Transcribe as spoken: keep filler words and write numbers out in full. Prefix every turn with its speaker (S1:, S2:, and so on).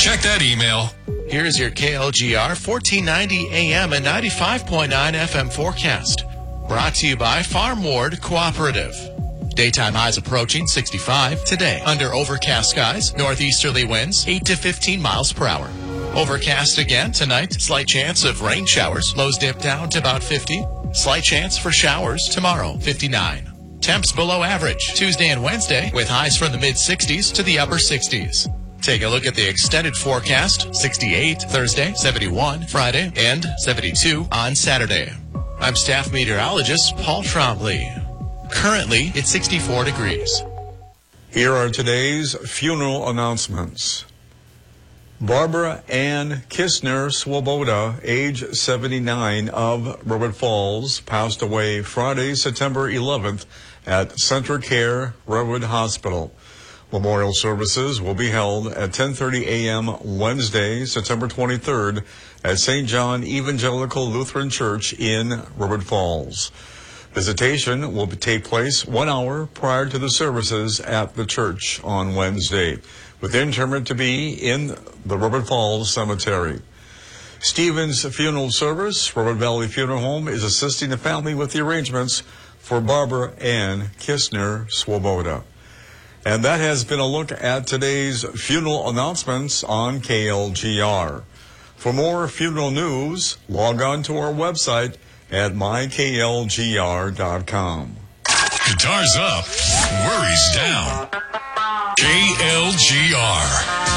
S1: Check that email.
S2: Here's your K L G R fourteen ninety A M and ninety-five point nine F M forecast. Brought to you by Farm Ward Cooperative. Daytime highs approaching sixty-five today. Under overcast skies, northeasterly winds eight to fifteen miles per hour. Overcast again tonight. Slight chance of rain showers. Lows dip down to about fifty. Slight chance for showers tomorrow, fifty-nine. Temps below average Tuesday and Wednesday with highs from the mid-sixties to the upper sixties. Take a look at the extended forecast. sixty-eight Thursday, seventy-one Friday, and seventy-two on Saturday. I'm staff meteorologist Paul Trombley. Currently, it's sixty-four degrees.
S3: Here are today's funeral announcements. Barbara Ann Kistner Swoboda, age seventy-nine, of Redwood Falls, passed away Friday, September eleventh at Center Care Redwood Hospital. Memorial services will be held at ten thirty a m Wednesday, September twenty-third at Saint John Evangelical Lutheran Church in Redwood Falls. Visitation will take place one hour prior to the services at the church on Wednesday, with interment to be in the Redwood Falls Cemetery. Stevens Funeral Service, Redwood Valley Funeral Home, is assisting the family with the arrangements for Barbara Ann Kistner Swoboda. And that has been a look at today's funeral announcements on K L G R. For more funeral news, log on to our website at my k l g r dot com.
S1: Guitars up, worries down. K L G R.